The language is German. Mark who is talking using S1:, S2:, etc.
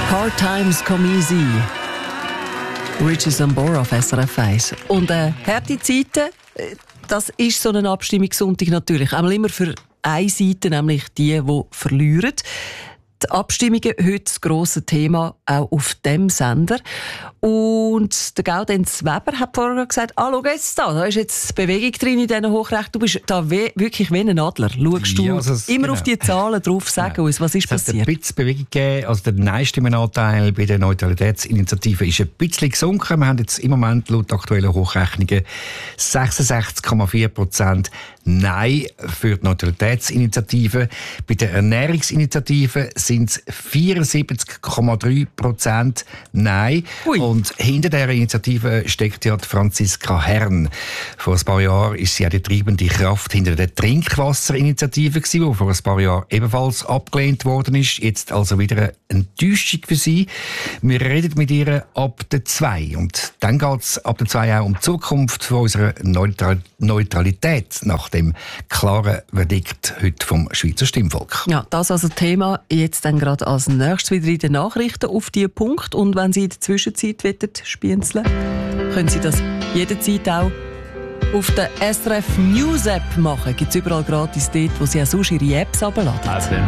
S1: Hard Times Come Easy. Richie Sambora auf SRF 1. Und harte Zeiten, das ist so ein Abstimmungssonntag natürlich. Einmal immer für eine Seite, nämlich die verlieren. Die Abstimmungen heute das grosse Thema auch auf dem Sender. Und der Gaudenz Weber hat vorher gesagt, schau jetzt da ist jetzt Bewegung drin in diesen Hochrechten. Du bist da wirklich wie ein Adler. Schaust du immer auf die Zahlen drauf, sag uns, was ist passiert?
S2: Es hat ein bisschen Bewegung gegeben. Also der Nein-Stimmenanteil bei der Neutralitätsinitiative ist ein bisschen gesunken. Wir haben jetzt im Moment laut aktuellen Hochrechnungen 66,4% Nein für die Neutralitätsinitiative. Bei der Ernährungsinitiative sind es 74,3% Nein.
S1: Ui.
S2: Und hinter dieser Initiative steckt ja die Franziska Herrn. Vor ein paar Jahren ist sie ja die treibende Kraft hinter der Trinkwasserinitiative gewesen, die vor ein paar Jahren ebenfalls abgelehnt worden ist. Jetzt also wieder eine Enttäuschung für sie. Wir reden mit ihr ab der 2. Und dann geht es ab der 2 auch um die Zukunft von unserer Neutralität nach dem klaren Verdikt heute vom Schweizer Stimmvolk.
S1: Ja, das also Thema jetzt dann gerade als nächstes wieder in den Nachrichten auf diesen Punkt. Und wenn Sie in der Zwischenzeit spienzeln wollen, können Sie das jederzeit auch auf der SRF News App machen. Gibt es überall gratis dort, wo Sie auch sonst Ihre Apps herunterladen.